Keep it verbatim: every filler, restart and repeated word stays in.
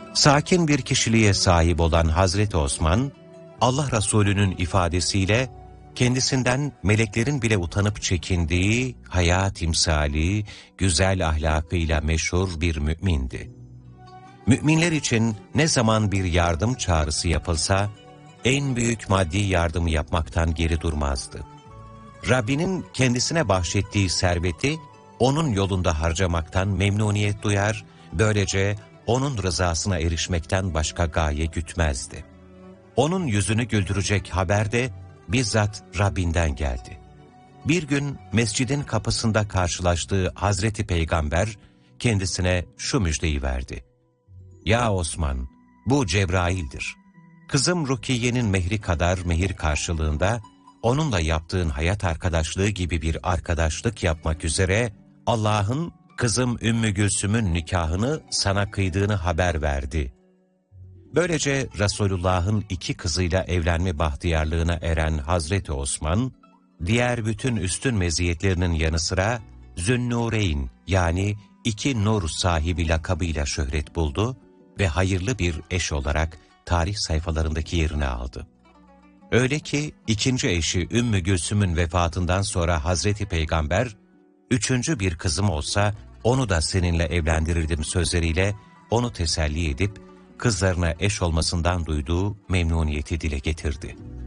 Sakin bir kişiliğe sahip olan Hazreti Osman, Allah Resulü'nün ifadesiyle kendisinden meleklerin bile utanıp çekindiği hayat timsali, güzel ahlakıyla meşhur bir mümindi. Müminler için ne zaman bir yardım çağrısı yapılsa, en büyük maddi yardımı yapmaktan geri durmazdı. Rabbinin kendisine bahşettiği serveti, onun yolunda harcamaktan memnuniyet duyar, böylece onun rızasına erişmekten başka gaye gütmezdi. Onun yüzünü güldürecek haber de bizzat Rabbinden geldi. Bir gün mescidin kapısında karşılaştığı Hazreti Peygamber kendisine şu müjdeyi verdi. Ya Osman, bu Cebrail'dir. Kızım Rukiye'nin mehri kadar mehir karşılığında onunla yaptığın hayat arkadaşlığı gibi bir arkadaşlık yapmak üzere Allah'ın kızım Ümmü Gülsüm'ün nikahını sana kıydığını haber verdi. Böylece Resulullah'ın iki kızıyla evlenme bahtiyarlığına eren Hazreti Osman, diğer bütün üstün meziyetlerinin yanı sıra Zünnureyn yani iki nur sahibi lakabıyla şöhret buldu ve hayırlı bir eş olarak tarih sayfalarındaki yerini aldı. Öyle ki ikinci eşi Ümmü Gülsüm'ün vefatından sonra Hazreti Peygamber, üçüncü bir kızım olsa onu da seninle evlendirirdim sözleriyle onu teselli edip kızlarına eş olmasından duyduğu memnuniyeti dile getirdi.